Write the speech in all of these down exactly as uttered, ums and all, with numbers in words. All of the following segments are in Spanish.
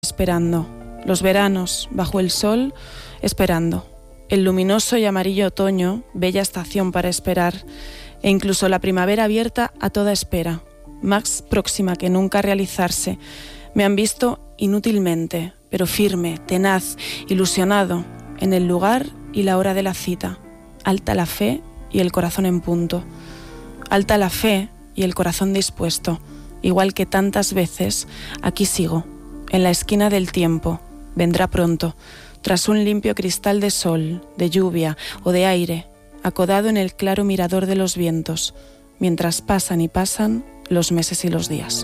Esperando. Los veranos, bajo el sol, esperando. El luminoso y amarillo otoño, bella estación para esperar. E incluso la primavera abierta a toda espera, más próxima que nunca a realizarse. Me han visto inútilmente, pero firme, tenaz, ilusionado, en el lugar y la hora de la cita. Alta la fe y el corazón en punto. Alta la fe y el corazón dispuesto. Igual que tantas veces, aquí sigo, en la esquina del tiempo. Vendrá pronto, tras un limpio cristal de sol, de lluvia o de aire, acodado en el claro mirador de los vientos, mientras pasan y pasan los meses y los días.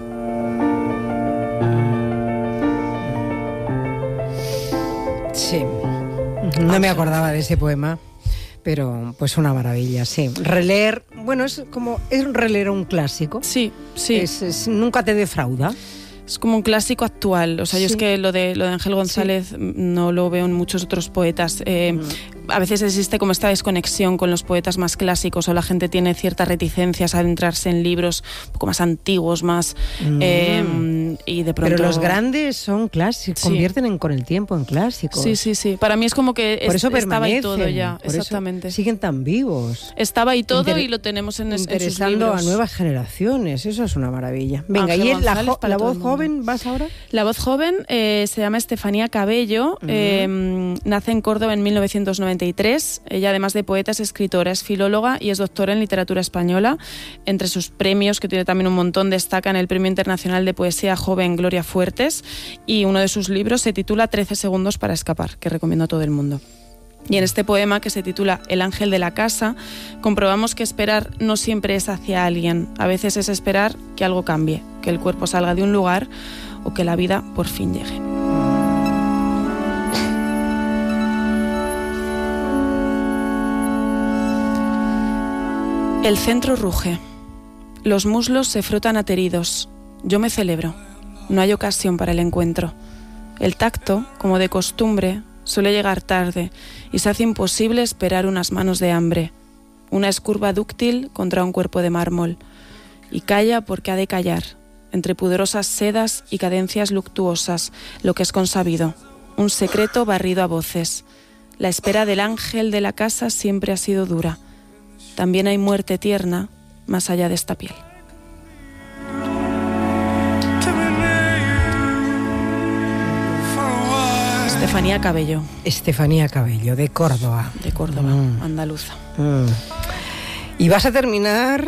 Sí, no me acordaba de ese poema, pero pues una maravilla, sí. Releer, bueno, es como, es releer un clásico. Sí, sí. Es, es, nunca te defrauda. Es como un clásico actual. O sea, sí. Yo es que lo de, lo de Ángel González sí. no lo veo en muchos otros poetas. Eh, mm. A veces existe como esta desconexión con los poetas más clásicos, o la gente tiene ciertas reticencias a adentrarse en libros un poco más antiguos, más... Mm. Eh, y de pronto... Pero los grandes son clásicos, sí. convierten en, con el tiempo en clásicos. Sí, sí, sí. Para mí es como que por es, eso estaba ahí todo ya. Por exactamente. Eso siguen tan vivos. Estaba ahí todo Inter- y lo tenemos en, en sus libros. Interesando a nuevas generaciones. Eso es una maravilla. Venga, Ángel ¿y el, la, jo- la voz joven? joven vas ahora? La voz joven eh, se llama Estefanía Cabello, uh-huh. eh, nace en Córdoba en mil novecientos noventa y tres. Ella, además de poeta, es escritora, es filóloga y es doctora en literatura española. Entre sus premios, que tiene también un montón, destacan el Premio Internacional de Poesía Joven Gloria Fuertes, y uno de sus libros se titula trece segundos para escapar, que recomiendo a todo el mundo. Y en este poema, que se titula El ángel de la casa, comprobamos que esperar no siempre es hacia alguien. A veces es esperar que algo cambie, que el cuerpo salga de un lugar o que la vida por fin llegue. El centro ruge. Los muslos se frotan ateridos. Yo me celebro. No hay ocasión para el encuentro. El tacto, como de costumbre, suele llegar tarde y se hace imposible esperar unas manos de hambre. Una escurva dúctil contra un cuerpo de mármol. Y calla porque ha de callar, entre pudorosas sedas y cadencias luctuosas, lo que es consabido. Un secreto barrido a voces. La espera del ángel de la casa siempre ha sido dura. También hay muerte tierna más allá de esta piel. Estefanía Cabello. Estefanía Cabello, de Córdoba. De Córdoba, mm. andaluza. Mm. Y vas a terminar...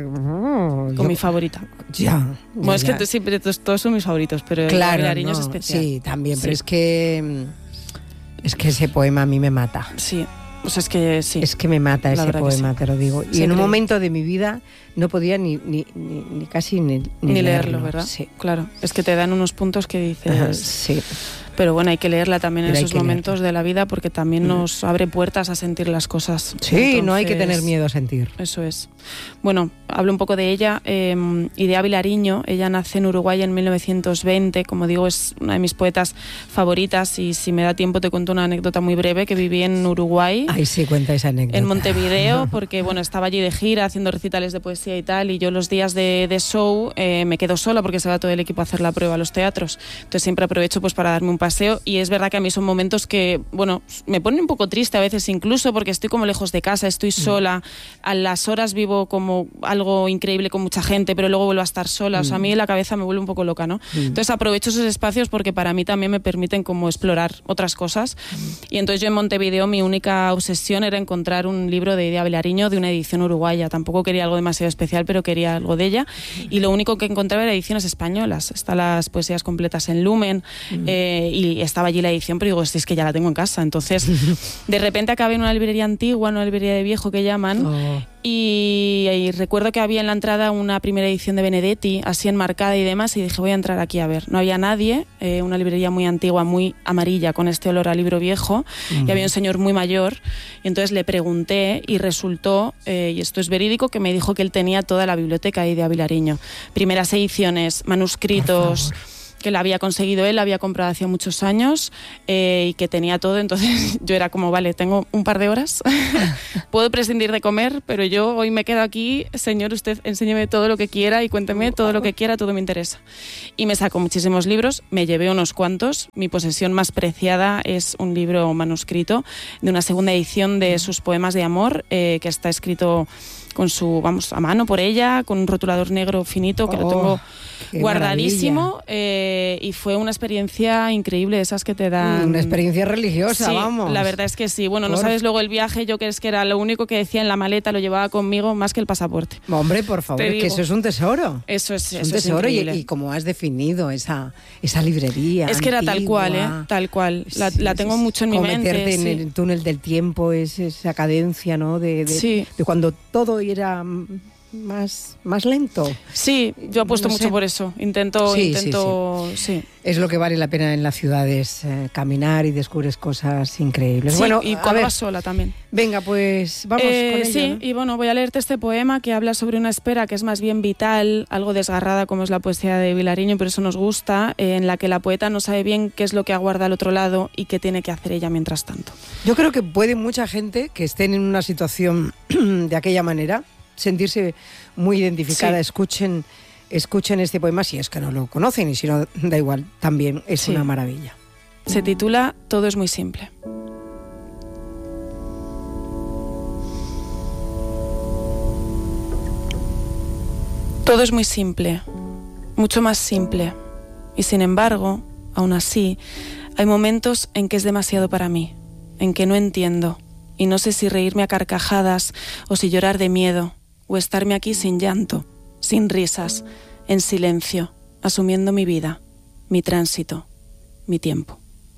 Oh, con yo, mi favorita. Ya. Bueno, ya, es ya. que siempre todos, todos son mis favoritos, pero claro, el Vilariño no, es especial. Sí, también, sí. pero es que... Es que ese poema a mí me mata. Sí. O sea, es que sí. Es que me mata ese poema, sí. Te lo digo. Y sí, en un momento de mi vida no podía ni, ni, ni, ni casi ni, ni, ni leerlo, leerlo, ¿verdad? Sí. Claro. Es que te dan unos puntos que dices... Ajá, sí. Pero bueno, hay que leerla también Pero en esos momentos leerla. de la vida, porque también nos abre puertas a sentir las cosas. Sí, Entonces, no hay que tener miedo a sentir. Eso es. Bueno, hablo un poco de ella. Eh, Idea Vilariño, ella nace en Uruguay en mil novecientos veinte. Como digo, es una de mis poetas favoritas, y si me da tiempo te cuento una anécdota muy breve, que viví en Uruguay. Ay, sí, cuenta esa anécdota. En Montevideo, porque bueno, estaba allí de gira haciendo recitales de poesía y tal, y yo los días de, de show eh, me quedo sola porque se va todo el equipo a hacer la prueba a los teatros. Entonces siempre aprovecho pues para darme un paseo, y es verdad que a mí son momentos que, bueno, me ponen un poco triste a veces, incluso porque estoy como lejos de casa, estoy sola, a las horas vivo como algo increíble con mucha gente, pero luego vuelvo a estar sola, o sea, a mí la cabeza me vuelve un poco loca, ¿no? Entonces aprovecho esos espacios porque para mí también me permiten como explorar otras cosas, y entonces yo en Montevideo mi única obsesión era encontrar un libro de Idea Vilariño de una edición uruguaya. Tampoco quería algo demasiado especial, pero quería algo de ella, y lo único que encontraba era ediciones españolas. Están las poesías completas en Lumen, eh, y estaba allí la edición, pero digo, si es que ya la tengo en casa. Entonces, de repente acabé en una librería antigua, en una librería de viejo que llaman, oh. y, y recuerdo que había en la entrada una primera edición de Benedetti, así enmarcada y demás, y dije, voy a entrar aquí a ver. No había nadie, eh, una librería muy antigua, muy amarilla, con este olor a libro viejo, uh-huh. y había un señor muy mayor, y entonces le pregunté, y resultó, eh, y esto es verídico, que me dijo que él tenía toda la biblioteca de Idea Vilariño. Primeras ediciones, manuscritos... que la había conseguido él, la había comprado hacía muchos años eh, y que tenía todo. Entonces yo era como, vale, tengo un par de horas, puedo prescindir de comer, pero yo hoy me quedo aquí, señor, usted enséñeme todo lo que quiera y cuénteme todo lo que quiera, todo me interesa. Y me sacó muchísimos libros, me llevé unos cuantos. Mi posesión más preciada es un libro manuscrito de una segunda edición de sus poemas de amor, eh, que está escrito con su, vamos, a mano por ella, con un rotulador negro finito, que oh, lo tengo guardadísimo, eh, y fue una experiencia increíble, esas que te dan... Una experiencia religiosa, sí, vamos. La verdad es que sí. Bueno, por... no sabes luego el viaje, yo que es que era lo único que decía en la maleta, lo llevaba conmigo más que el pasaporte. Hombre, por favor, es que eso es un tesoro. Eso es, es eso un tesoro es y, y como has definido esa, esa librería es que antigua, era tal cual, ¿eh? Tal cual. La, sí, la tengo sí, mucho en mi mente. Meterte sí. en el túnel del tiempo, es esa cadencia, ¿no? De, de, sí. de cuando todo era... Más, más lento. Sí, yo apuesto no mucho sé. por eso. Intento, sí, intento, sí, sí. sí. Es lo que vale la pena en las ciudades, eh, caminar y descubres cosas increíbles. Sí, bueno, y cuando vas sola también. Venga, pues vamos eh, con ello, Sí, ¿no? y bueno, voy a leerte este poema que habla sobre una espera que es más bien vital, algo desgarrada como es la poesía de Vilariño, pero eso nos gusta, eh, en la que la poeta no sabe bien qué es lo que aguarda al otro lado y qué tiene que hacer ella mientras tanto. Yo creo que puede mucha gente que estén en una situación de aquella manera sentirse muy identificada. Sí. Escuchen, escuchen este poema si es que no lo conocen, y si no, da igual, también es sí. una maravilla. Se titula Todo es muy simple. Todo es muy simple, mucho más simple, y sin embargo, aún así, hay momentos en que es demasiado para mí, en que no entiendo, y no sé si reírme a carcajadas o si llorar de miedo, o estarme aquí sin llanto, sin risas, en silencio, asumiendo mi vida, mi tránsito, mi tiempo.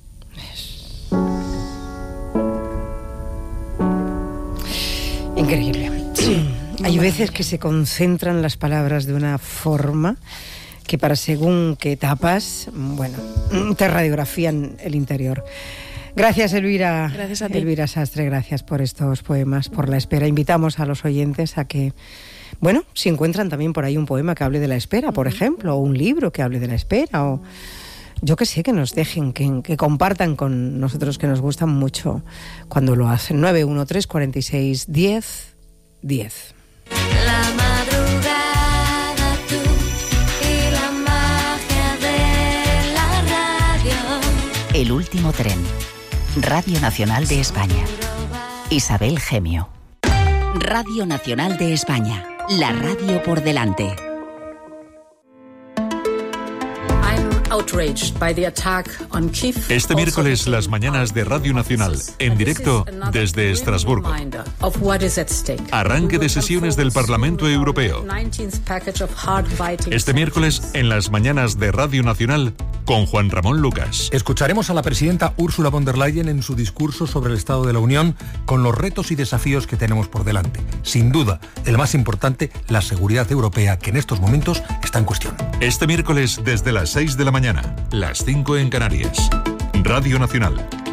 Increíble. Sí. Hay veces que se concentran las palabras de una forma que para según qué etapas, bueno, te radiografían el interior. Gracias, Elvira. Gracias a ti. Elvira Sastre, gracias por estos poemas, por la espera. Invitamos a los oyentes a que, bueno, si encuentran también por ahí un poema que hable de la espera, por ejemplo, o un libro que hable de la espera, o yo qué sé, que nos dejen, que, que compartan con nosotros, que nos gustan mucho cuando lo hacen. nueve uno tres, cuarenta y seis, diez, diez. La madrugada, tú y la magia de la radio. El último tren. Radio Nacional de España. Isabel Gemio. Radio Nacional de España. La radio por delante. Este miércoles, las mañanas de Radio Nacional, en directo desde Estrasburgo. Arranque de sesiones del Parlamento Europeo. Este miércoles, en las mañanas de Radio Nacional, con Juan Ramón Lucas. Escucharemos a la presidenta Ursula von der Leyen en su discurso sobre el Estado de la Unión, con los retos y desafíos que tenemos por delante. Sin duda, el más importante, la seguridad europea, que en estos momentos está en cuestión. Este miércoles, desde las seis de la mañana, las cinco en Canarias. Radio Nacional,